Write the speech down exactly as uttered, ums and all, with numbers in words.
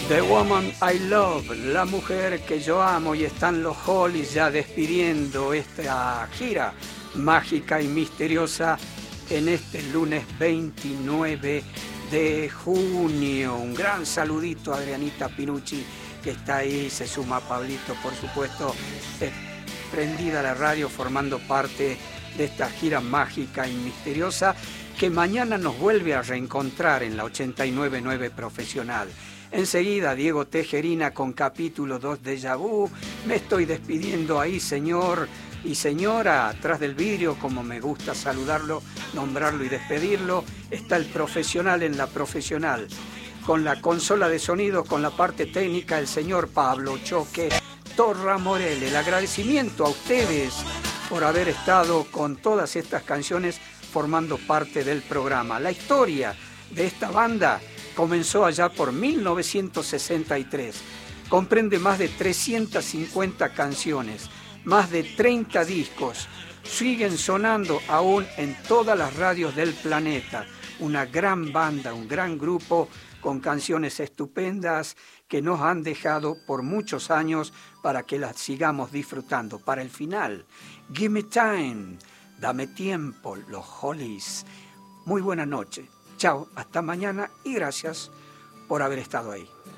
The Woman I Love, la mujer que yo amo, y están los Hollies ya despidiendo esta gira mágica y misteriosa en este lunes veintinueve de junio. Un gran saludito a Adrianita Pinucci, que está ahí, se suma a Pablito, por supuesto, eh, prendida a la radio, formando parte de esta gira mágica y misteriosa, que mañana nos vuelve a reencontrar en la ochenta y nueve punto nueve Profesional. Enseguida, Diego Tejerina con capítulo dos de Déjà Vu. Me estoy despidiendo ahí, señor y señora, atrás del vidrio, como me gusta saludarlo, nombrarlo y despedirlo. Está el profesional en la profesional. Con la consola de sonido, con la parte técnica, el señor Pablo Choque Torra Morel. El agradecimiento a ustedes por haber estado con todas estas canciones formando parte del programa. La historia de esta banda comenzó allá por mil novecientos sesenta y tres. Comprende más de trescientas cincuenta canciones, más de treinta discos. Siguen sonando aún en todas las radios del planeta. Una gran banda, un gran grupo con canciones estupendas que nos han dejado por muchos años para que las sigamos disfrutando. Para el final, Give Me Time, Dame Tiempo, los Hollies. Muy buena noche. Chao, hasta mañana y gracias por haber estado ahí.